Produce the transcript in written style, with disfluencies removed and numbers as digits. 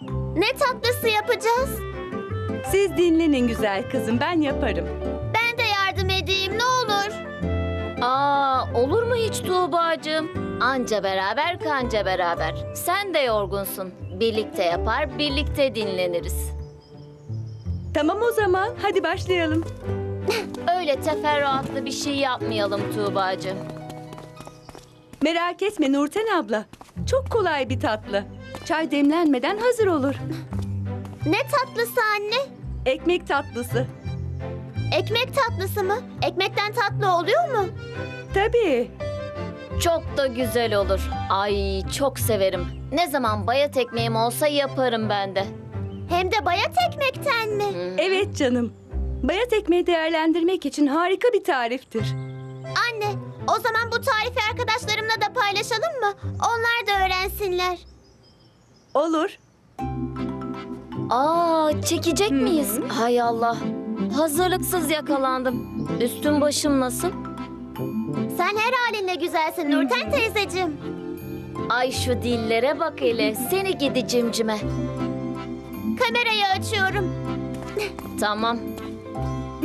Ne tatlısı yapacağız? Siz dinlenin güzel kızım, ben yaparım. Ben de yardım edeyim ne olur. Olur mu hiç Tuğbacığım? Anca beraber kanca beraber. Sen de yorgunsun. Birlikte yapar, birlikte dinleniriz. Tamam o zaman, hadi başlayalım. Öyle teferruatlı bir şey yapmayalım Tuğbacığım. Merak etme Nurten abla. Çok kolay bir tatlı. Çay demlenmeden hazır olur. Ne tatlısı anne? Ekmek tatlısı. Ekmek tatlısı mı? Ekmekten tatlı oluyor mu? Tabii. Çok da güzel olur. Ay çok severim. Ne zaman bayat ekmeğim olsa yaparım ben de. Hem de bayat ekmekten mi? Evet canım. Bayat ekmeği değerlendirmek için harika bir tariftir. Anne, o zaman bu tarifi arkadaşlarımla da paylaşalım mı? Onlar da öğrensinler. Olur. Çekecek miyiz? Hay Allah. Hazırlıksız yakalandım. Üstüm başım nasıl? Sen her halinle güzelsin Nurten teyzeciğim. Ay şu dillere bak hele. Seni gidi cimcime. Kamerayı açıyorum. Tamam.